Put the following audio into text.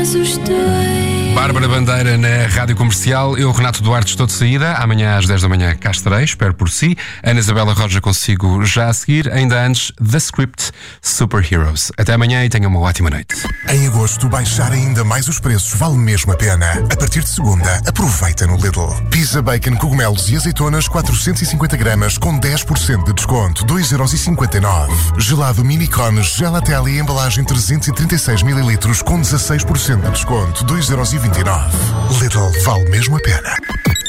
Bárbara Bandeira na Rádio Comercial. Eu, Renato Duarte, estou de saída. Amanhã às 10 da manhã cá estarei, espero por si. Ana Isabela Roja consigo já a seguir. Ainda antes, The Script, Superheroes. Até amanhã e tenham uma ótima noite. Em agosto, baixar ainda mais os preços vale mesmo a pena. A partir de segunda, aproveita no Lidl. Pizza, bacon, cogumelos e azeitonas 450 gramas com 10% de desconto, 2,59€. Gelado mini cones Gelatelli embalagem 336 ml com 16% de desconto, 2,29€. Lidl, vale mesmo a pena.